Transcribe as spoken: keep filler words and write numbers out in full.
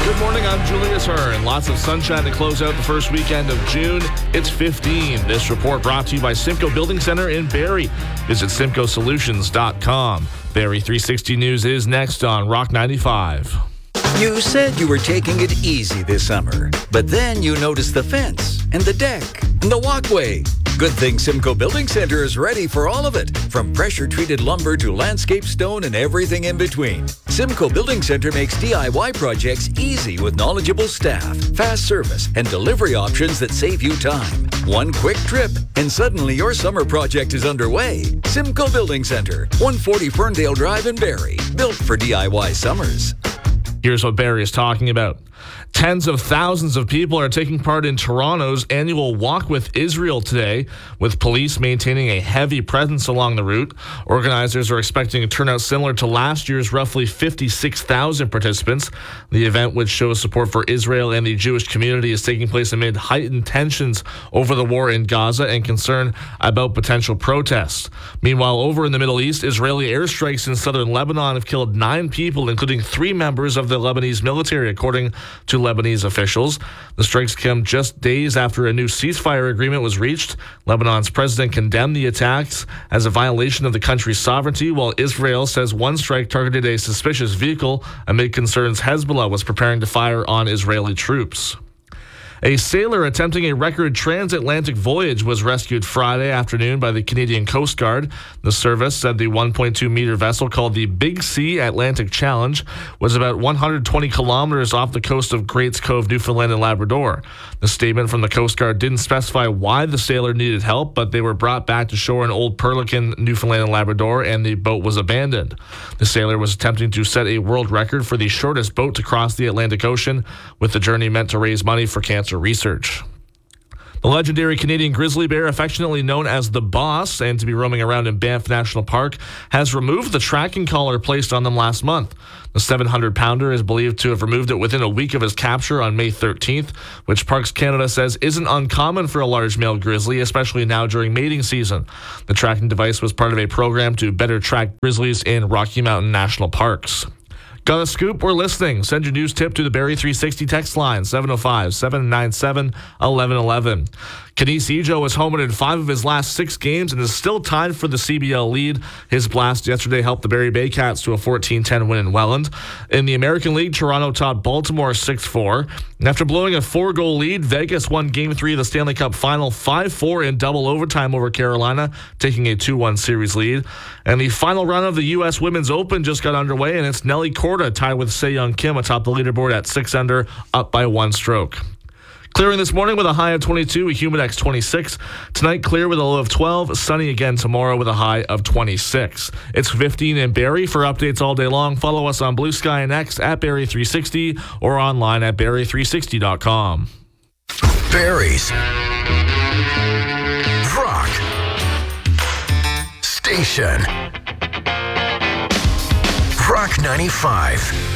Good morning, I'm Julius Hearn. Lots of sunshine to close out the first weekend of June. It's fifteen. This report brought to you by Simcoe Building Center in Barrie. Visit simcoe solutions dot com. Barrie three sixty News is next on Rock ninety-five. You said you were taking it easy this summer, but then you noticed the fence and the deck and the walkway. Good thing Simcoe Building Center is ready for all of it, from pressure-treated lumber to landscape stone and everything in between. Simcoe Building Center makes D I Y projects easy with knowledgeable staff, fast service, and delivery options that save you time. One quick trip, and suddenly your summer project is underway. Simcoe Building Center, one forty Ferndale Drive in Barrie, built for D I Y summers. Here's what Barrie is talking about. Tens of thousands of people are taking part in Toronto's annual Walk with Israel today, with police maintaining a heavy presence along the route. Organizers are expecting a turnout similar to last year's roughly fifty-six thousand participants. The event, which shows support for Israel and the Jewish community, is taking place amid heightened tensions over the war in Gaza and concern about potential protests. Meanwhile, over in the Middle East, Israeli airstrikes in southern Lebanon have killed nine people, including three members of the Lebanese military, according to Lebanese officials. The strikes come just days after a new ceasefire agreement was reached. Lebanon's president condemned the attacks as a violation of the country's sovereignty, while Israel says one strike targeted a suspicious vehicle amid concerns Hezbollah was preparing to fire on Israeli troops. A sailor attempting a record transatlantic voyage was rescued Friday afternoon by the Canadian Coast Guard. The service said the one point two meter vessel, called the Big Sea Atlantic Challenge, was about one hundred twenty kilometers off the coast of Greats Cove, Newfoundland and Labrador. The statement from the Coast Guard didn't specify why the sailor needed help, but they were brought back to shore in Old Perlican, Newfoundland and Labrador, and the boat was abandoned. The sailor was attempting to set a world record for the shortest boat to cross the Atlantic Ocean, with the journey meant to raise money for cancer research. The legendary Canadian grizzly bear, affectionately known as the Boss and to be roaming around in Banff National Park, has removed the tracking collar placed on them last month. The seven hundred pounder is believed to have removed it within a week of his capture on May thirteenth, which Parks Canada says isn't uncommon for a large male grizzly, especially now during mating season. The tracking device was part of a program to better track grizzlies in Rocky Mountain National Parks. Got a scoop? We're listening. Send your news tip to the Barrie three sixty text line, seven oh five, seven nine seven, one one one one. Kenise Ejo has homered in five of his last six games and is still tied for the C B L lead. His blast yesterday helped the Barrie Baycats to a fourteen ten win in Welland. In the American League, Toronto topped Baltimore six four. After blowing a four-goal lead, Vegas won Game three of the Stanley Cup Final five four in double overtime over Carolina, taking a two one series lead. And the final round of the U S Women's Open just got underway, and it's Nelly Korda tied with Se-Young Kim atop the leaderboard at six under, up by one stroke. Clearing this morning with a high of twenty-two, a humid X twenty-six. Tonight, clear with a low of twelve. Sunny again tomorrow with a high of twenty-six. It's fifteen in Barrie. For updates all day long, follow us on Blue Sky and X at Barrie three sixty or online at Barrie three sixty dot com. Barrie's Rock Station. Rock ninety-five.